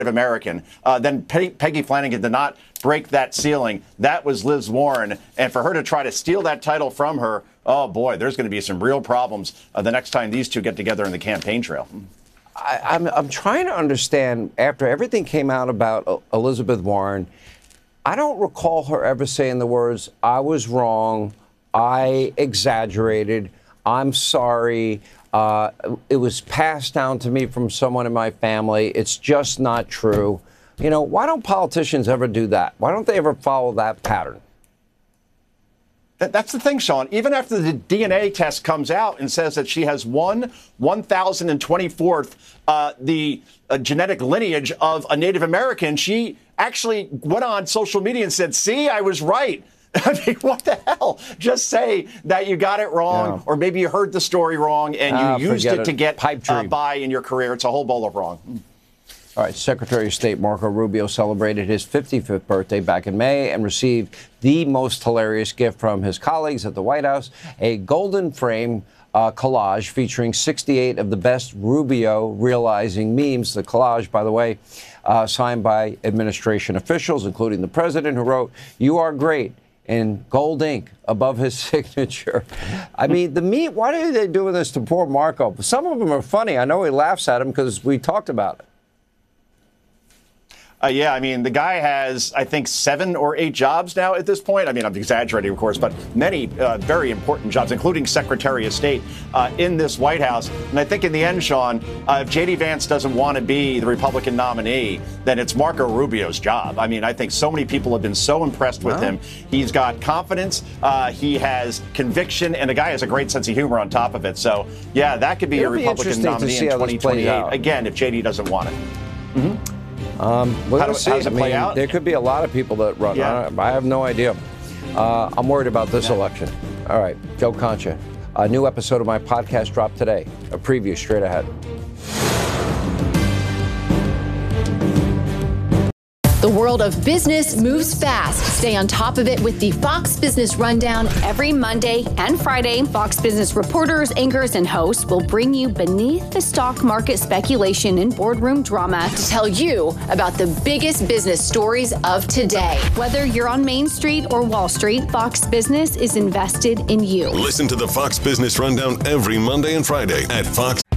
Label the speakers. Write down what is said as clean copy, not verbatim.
Speaker 1: American. Then Peggy Flanagan did not break that ceiling. That was Liz Warren. And for her to try to steal that title from her, oh, boy, there's going to be some real problems the next time these two get together in the campaign trail.
Speaker 2: I'm trying to understand, after everything came out about Elizabeth Warren, I don't recall her ever saying the words, I was wrong, I exaggerated, I'm sorry, it was passed down to me from someone in my family, it's just not true. You know, why don't politicians ever do that? Why don't they ever follow that pattern?
Speaker 1: That's the thing, Sean. Even after the DNA test comes out and says that she has 1,024th the genetic lineage of a Native American, she actually went on social media and said, see, I was right. I mean, what the hell? Just say that you got it wrong, or maybe you heard the story wrong and you used it to get by in your career. It's a whole bowl of wrong.
Speaker 2: All right, Secretary of State Marco Rubio celebrated his 55th birthday back in May and received the most hilarious gift from his colleagues at the White House, a golden frame collage featuring 68 of the best Rubio realizing memes. The collage, by the way, signed by administration officials, including the president, who wrote, "You are great," in gold ink above his signature. I mean, the meme, why are they doing this to poor Marco? Some of them are funny. I know he laughs at them because we talked about it.
Speaker 1: Yeah, I mean, the guy has, I think, 7 or 8 jobs now at this point. I mean, I'm exaggerating, of course, but many very important jobs, including Secretary of State in this White House. And I think in the end, Sean, if J.D. Vance doesn't want to be the Republican nominee, then it's Marco Rubio's job. I mean, I think so many people have been so impressed with him. He's got confidence, he has conviction, and the guy has a great sense of humor on top of it. So, yeah, that could be a Republican nominee in 2028, again, if J.D. doesn't want it.
Speaker 2: Mm-hmm. How does it play out? There could be a lot of people that run. Yeah. I have no idea. I'm worried about this election. All right, Joe Concha. A new episode of my podcast dropped today. A preview straight ahead.
Speaker 3: The world of business moves fast. Stay on top of it with the Fox Business Rundown every Monday and Friday. Fox Business reporters, anchors, and hosts will bring you beneath the stock market speculation and boardroom drama to tell you about the biggest business stories of today. Whether you're on Main Street or Wall Street, Fox Business is invested in you.
Speaker 4: Listen to the Fox Business Rundown every Monday and Friday at Fox.